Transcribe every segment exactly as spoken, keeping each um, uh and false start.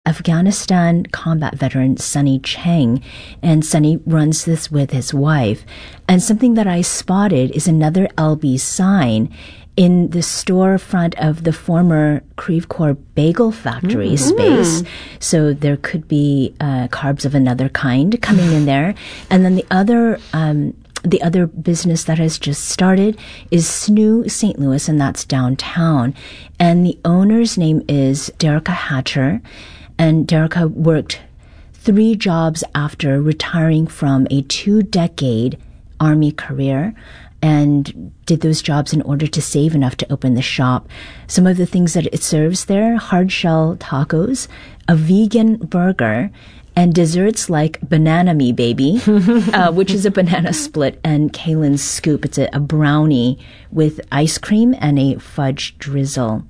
Afghanistan combat veteran Sunny Cheng, and Sunny runs this with his wife. And something that I spotted is another L B sign in the storefront of the former Creve Coeur Bagel Factory mm. space. So there could be uh, carbs of another kind coming in there. And then the other um, the other business that has just started is S N U Saint Louis, and that's downtown. And the owner's name is Derica Hatcher. And Derica worked three jobs after retiring from a two-decade Army career, and did those jobs in order to save enough to open the shop. Some of the things that it serves there: hard shell tacos, a vegan burger, and desserts like Banana Me Baby, uh, which is a banana split, and Kaylin's Scoop. It's a, a brownie with ice cream and a fudge drizzle.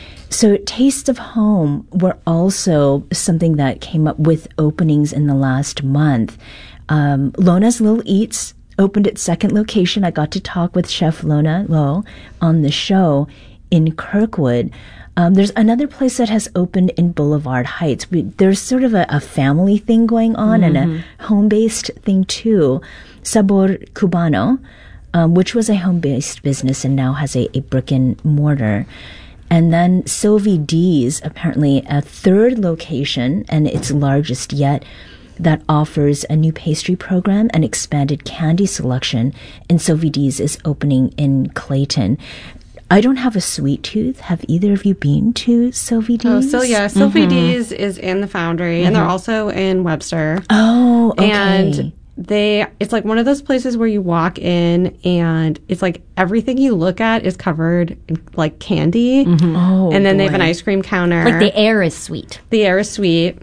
So Tastes of Home were also something that came up with openings in the last month. Um, Lona's Little Eats opened its second location. I got to talk with Chef Lona Lo on the show in Kirkwood. Um, there's another place that has opened in Boulevard Heights. We, there's sort of a, a family thing going on mm-hmm. and a home-based thing too. Sabor Cubano, um, which was a home-based business and now has a, a brick and mortar. And then Sylvie D's, apparently a third location, and its largest yet, that offers a new pastry program and expanded candy selection. And Sylvie D's is opening in Clayton. I don't have a sweet tooth. Have either of you been to Sylvie D's? Oh, so yeah, Sylvie mm-hmm. D's is in the Foundry, mm-hmm. and they're also in Webster. Oh, okay. And they, it's like one of those places where you walk in and it's like everything you look at is covered in like candy. Mm-hmm. Oh, and then boy. They have an ice cream counter. Like the air is sweet. The air is sweet.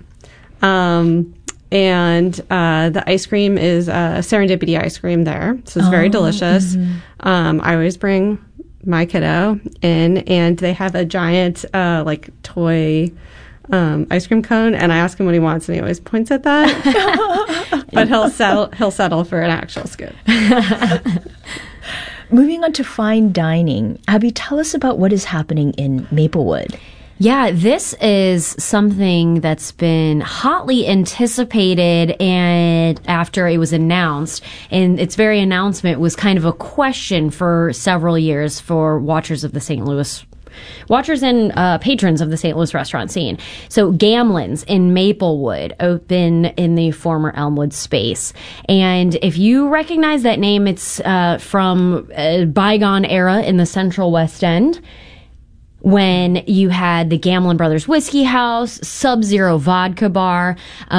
Um, and uh, the ice cream is uh, serendipity ice cream there. So it's oh, very delicious. Mm-hmm. Um, I always bring my kiddo in, and they have a giant uh, like toy um, ice cream cone, and I ask him what he wants, and he always points at that. But he'll settle he'll settle for an actual scoop. Moving on to fine dining, Abby, tell us about what is happening in Maplewood. Yeah, this is something that's been hotly anticipated, and after it was announced, and its very announcement was kind of a question for several years for watchers of the Saint Louis Watchers and uh, patrons of the Saint Louis restaurant scene. So Gamlin's in Maplewood open in the former Elmwood space. And if you recognize that name, it's uh, from a bygone era in the Central West End, when you had the Gamlin Brothers Whiskey House, Sub-Zero Vodka Bar,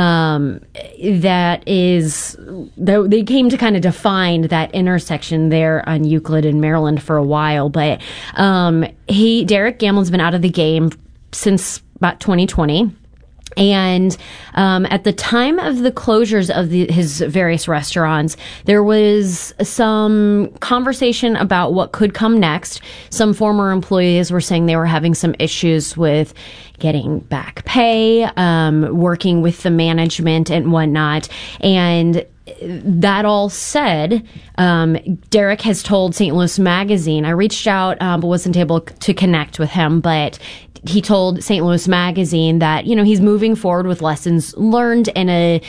um, that is, they came to kind of define that intersection there on Euclid in Maryland for a while. But um, he, Derek Gamlin's been out of the game since about twenty twenty. And um, at the time of the closures of the, his various restaurants, there was some conversation about what could come next. Some former employees were saying they were having some issues with getting back pay, um, working with the management and whatnot. And that all said, um, Derek has told Saint Louis Magazine, I reached out um, but wasn't able to connect with him, but he told Saint Louis Magazine that, you know, he's moving forward with lessons learned and a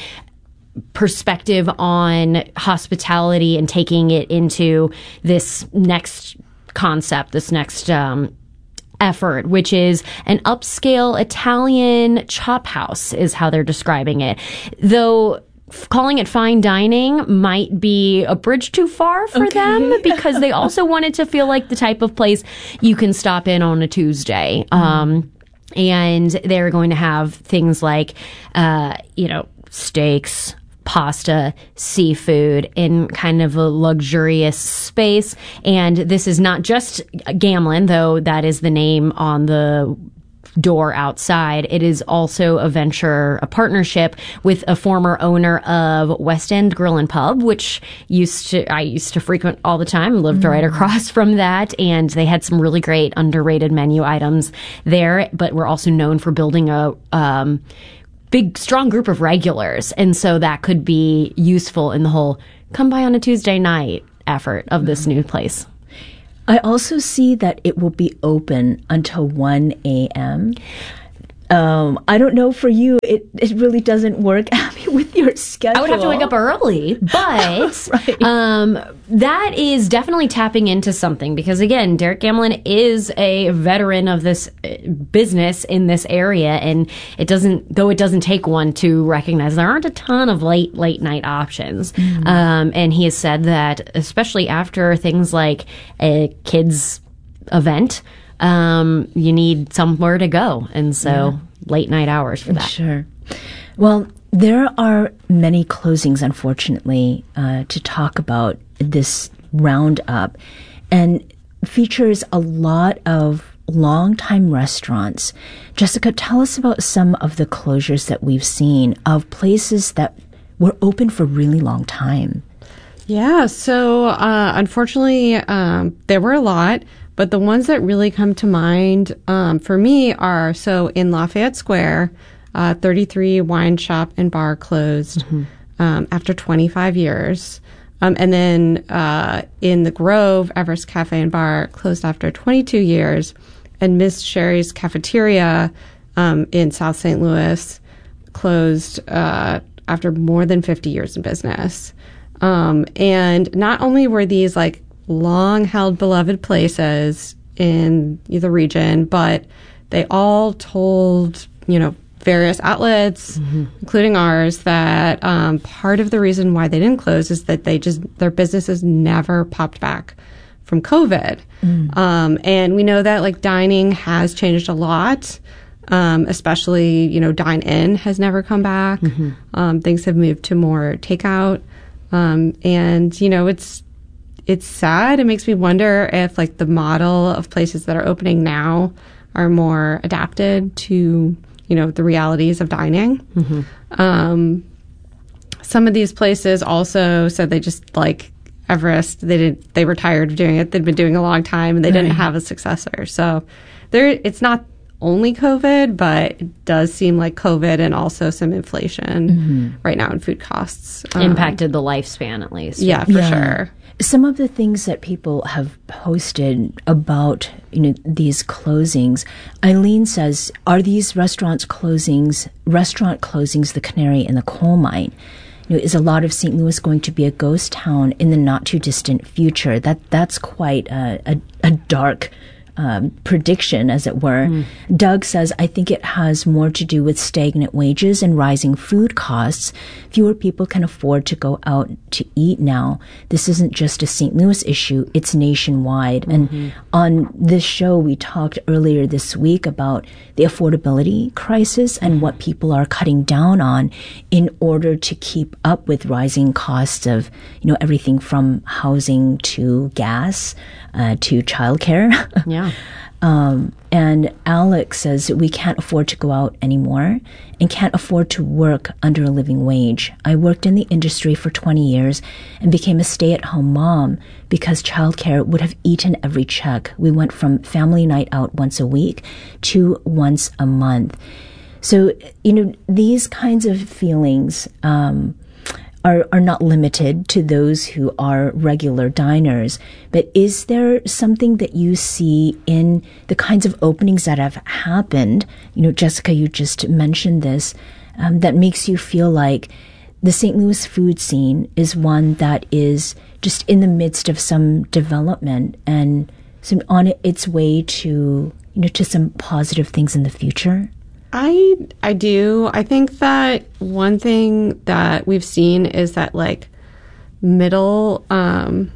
perspective on hospitality and taking it into this next concept, this next um, effort, which is an upscale Italian chop house is how they're describing it. Though calling it fine dining might be a bridge too far for okay. them, because they also wanted to feel like the type of place you can stop in on a Tuesday. Mm. Um, and they're going to have things like, uh, you know, steaks, pasta, seafood in kind of a luxurious space. And this is not just Gamlin, though that is the name on the door outside. It is also a venture, a partnership with a former owner of West End Grill and Pub, which used to I used to frequent all the time, lived mm. right across from that, and they had some really great underrated menu items there, but we're also known for building a um, big, strong group of regulars, and so that could be useful in the whole come by on a Tuesday night effort of this mm. new place. I also see that it will be open until one a.m. Um, I don't know for you, it, it really doesn't work Abby, with your schedule. I would have to wake up early, but right. um, that is definitely tapping into something because, again, Derek Gamlin is a veteran of this business in this area, and it doesn't, though it doesn't take one to recognize there aren't a ton of late, late night options. Mm-hmm. Um, and he has said that, especially after things like a kids' event, Um, you need somewhere to go. And so yeah. late night hours for that. Sure. Well, there are many closings, unfortunately, uh, to talk about this roundup, and features a lot of longtime restaurants. Jessica, tell us about some of the closures that we've seen of places that were open for a really long time. Yeah. So, uh, unfortunately, um, there were a lot. But the ones that really come to mind um, for me are, so in Lafayette Square, uh, thirty-three Wine Shop and Bar closed mm-hmm. um, after twenty-five years. Um, and then uh, in the Grove, Everest Cafe and Bar closed after twenty-two years. And Miss Sherry's Cafeteria um, in South Saint Louis closed uh, after more than fifty years in business. Um, and not only were these like long-held beloved places in the region, but they all told, you know, various outlets, mm-hmm. including ours, that um, part of the reason why they didn't close is that they just, their businesses never popped back from COVID. Mm. Um, and we know that, like, dining has changed a lot, um, especially, you know, dine-in has never come back. Mm-hmm. Um, things have moved to more takeout. Um, and, you know, it's, It's sad. It makes me wonder if, like, the model of places that are opening now are more adapted to, you know, the realities of dining. Mm-hmm. Um, some of these places also said they just, like, Everest, they did they were tired of doing it. They'd been doing it a long time, and they right. didn't have a successor. So there, it's not only COVID, but it does seem like COVID and also some inflation mm-hmm. right now in food costs um, impacted the lifespan, at least. Yeah, for yeah. sure. Some of the things that people have posted about, you know, these closings, Eileen says, are these restaurants closings, restaurant closings, the canary in the coal mine? You know, is a lot of Saint Louis going to be a ghost town in the not too distant future? That that's quite a, a, a dark Um, prediction, as it were. Mm. Doug says, I think it has more to do with stagnant wages and rising food costs. Fewer people can afford to go out to eat now. This isn't just a Saint Louis issue, it's nationwide. Mm-hmm. And on this show, we talked earlier this week about the affordability crisis and mm-hmm. what people are cutting down on in order to keep up with rising costs of, you know, everything from housing to gas uh, to childcare. Yeah. Um, and Alex says we can't afford to go out anymore and can't afford to work under a living wage. I worked in the industry for twenty years and became a stay-at-home mom because childcare would have eaten every check. We went from family night out once a week to once a month. So, you know, these kinds of feelings um, are, are not limited to those who are regular diners. But is there something that you see in the kinds of openings that have happened? You know, Jessica, you just mentioned this, um, that makes you feel like the Saint Louis food scene is one that is just in the midst of some development and some on its way to, you know, to some positive things in the future? I I do. I think that one thing that we've seen is that, like, middle um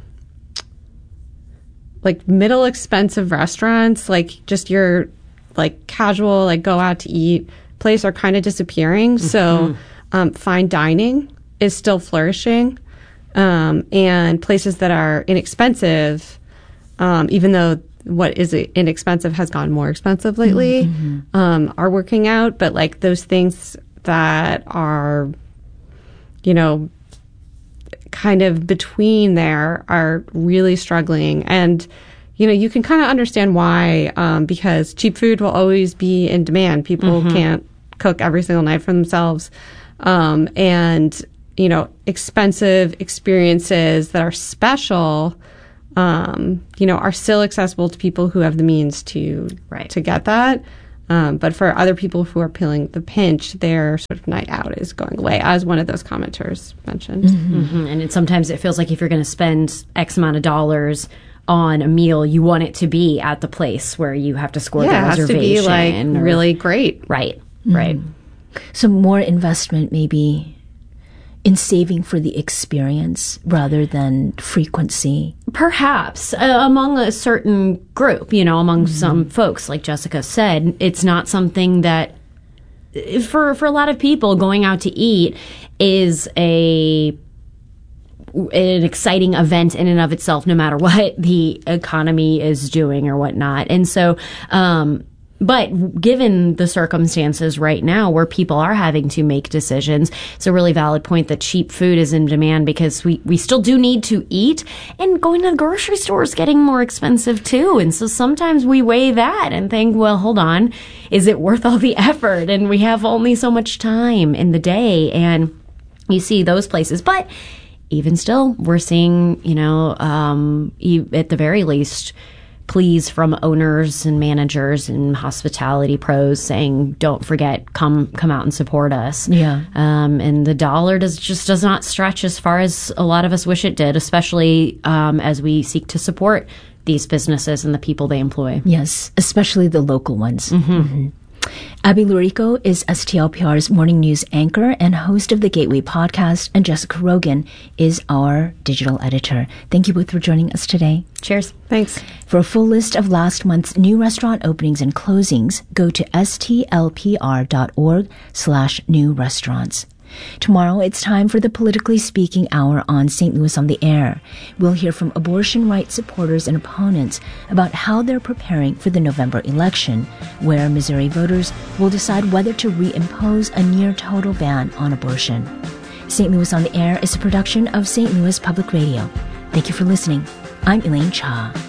like middle expensive restaurants, like just your like casual, like go out to eat place are kind of disappearing. Mm-hmm. So um fine dining is still flourishing. Um and places that are inexpensive, um even though what is inexpensive has gone more expensive lately, mm-hmm. um, are working out. But, like, those things that are, you know, kind of between there are really struggling. And, you know, you can kind of understand why, um, because cheap food will always be in demand. People mm-hmm. can't cook every single night for themselves. Um, and, you know, expensive experiences that are special, Um, you know, are still accessible to people who have the means to right. to get that. Um, but for other people who are feeling the pinch, their sort of night out is going away, as one of those commenters mentioned. Mm-hmm. Mm-hmm. And it, sometimes it feels like if you're going to spend X amount of dollars on a meal, you want it to be at the place where you have to score yeah, the reservation. Yeah, it has to be like or, really great. Right, mm-hmm. right. So more investment maybe in saving for the experience rather than frequency. Perhaps uh, among a certain group, you know, among mm-hmm. some folks, like Jessica said, it's not something that for for a lot of people going out to eat is a an exciting event in and of itself, no matter what the economy is doing or whatnot. And so, um, but given the circumstances right now where people are having to make decisions, it's a really valid point that cheap food is in demand because we, we still do need to eat, and going to the grocery store is getting more expensive too. And so sometimes we weigh that and think, well, hold on, is it worth all the effort? And we have only so much time in the day, and you see those places. But even still, we're seeing, you know, um, at the very least, pleas from owners and managers and hospitality pros saying, "Don't forget, come come out and support us." Yeah. Um, and the dollar does just does not stretch as far as a lot of us wish it did, especially um, as we seek to support these businesses and the people they employ. Yes, especially the local ones. Mm-hmm. Mm-hmm. Abby Lurico is S T L P R's morning news anchor and host of the Gateway podcast, and Jessica Rogan is our digital editor. Thank you both for joining us today. Cheers. Thanks. For a full list of last month's new restaurant openings and closings, go to stlpr.org slash new restaurants. Tomorrow, it's time for the Politically Speaking Hour on Saint Louis on the Air. We'll hear from abortion rights supporters and opponents about how they're preparing for the November election, where Missouri voters will decide whether to reimpose a near-total ban on abortion. Saint Louis on the Air is a production of Saint Louis Public Radio. Thank you for listening. I'm Elaine Cha.